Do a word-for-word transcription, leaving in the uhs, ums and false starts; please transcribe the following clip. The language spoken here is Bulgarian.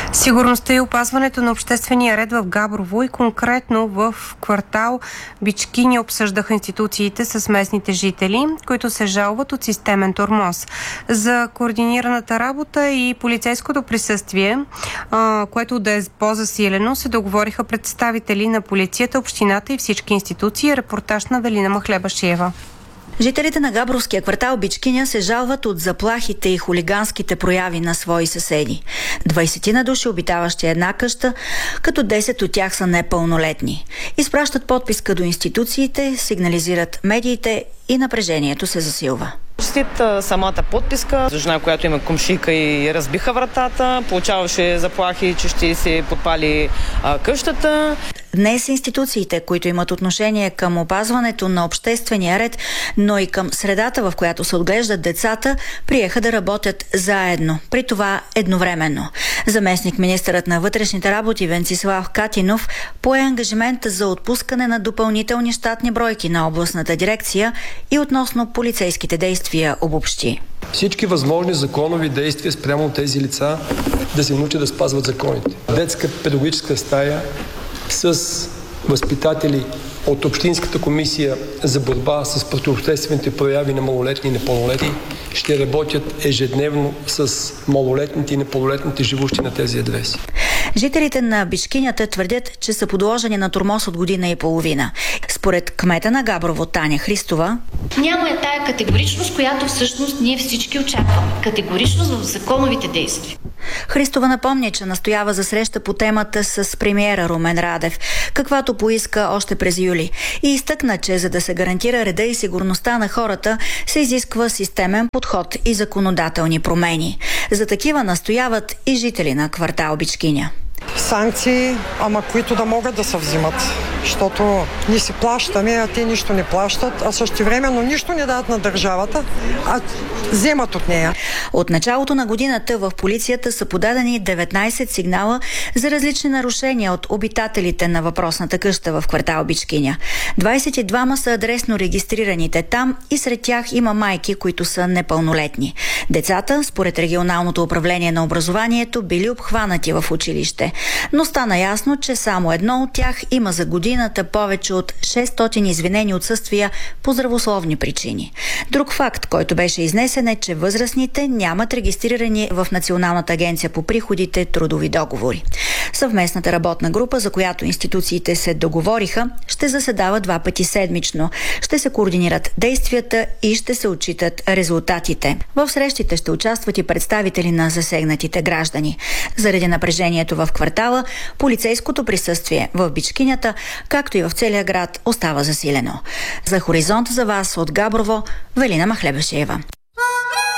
Сигурността и опазването на обществения ред в Габрово и конкретно в квартал Бичкиня обсъждаха институциите с местните жители, които се жалват от системен тормоз. За координираната работа и полицейското присъствие, което да е по-засилено, се договориха представители на полицията, общината и всички институции. Репортаж на Велина Махлебашиева. Жителите на Габровския квартал Бичкиня се жалват от заплахите и хулиганските прояви на свои съседи. двайсетина души, обитаващи една къща, като десет от тях са непълнолетни. Изпращат подписка до институциите, сигнализират медиите и напрежението се засилва. След самата подписка, жена, която има комшийка и разбиха вратата, получаваше заплахи, че ще се подпали а, къщата. Днес институциите, които имат отношение към опазването на обществения ред, но и към средата, в която се отглеждат децата, приеха да работят заедно, при това едновременно. Заместник-министърът на вътрешните работи Венцислав Катинов пое ангажимент за отпускане на допълнителни щатни бройки на областната дирекция и относно полицейските действия обобщи. Всички възможни законови действия спрямо тези лица да се научат да спазват законите. Детска педагогическа стая с възпитатели от Общинската комисия за борба с противообществените прояви на малолетни и непълнолетни ще работят ежедневно с малолетните и непълнолетните живущи на тези адреси. Жителите на Бичкинята твърдят, че са подложени на тормоз от година и половина. Според кмета на Габрово Таня Христова, няма е тая категоричност, която всъщност ние всички очакваме. Категоричност в законовите действия. Христова напомня, че настоява за среща по темата с премиера Румен Радев, каквато поиска още през юли. И изтъкна, че за да се гарантира реда и сигурността на хората, се изисква системен подход и законодателни промени. За такива настояват и жители на квартал Бичкиня. Санкции, ама които да могат да се взимат, защото ние си плащаме, а те нищо не плащат, а същевременно нищо не дадат на държавата, а вземат от нея. От началото на годината в полицията са подадени деветнайсет сигнала за различни нарушения от обитателите на въпросната къща в квартал Бичкиня. двайсет и двама са адресно регистрираните там и сред тях има майки, които са непълнолетни. Децата, според регионалното управление на образованието, били обхванати в училище. Но стана ясно, че само едно от тях има за годината повече от шестстотин извинени отсъствия по здравословни причини. Друг факт, който беше изнесен, е, че възрастните нямат регистрирани в Националната агенция по приходите трудови договори. Съвместната работна група, за която институциите се договориха, ще заседава два пъти седмично. Ще се координират действията и ще се отчитат резултатите. В срещите ще участват и представители на засегнатите граждани. Заради напрежението в квартала, полицейското присъствие в Бичкинята, както и в целия град, остава засилено. За Хоризонт за вас от Габрово, Велина Махлебашиева.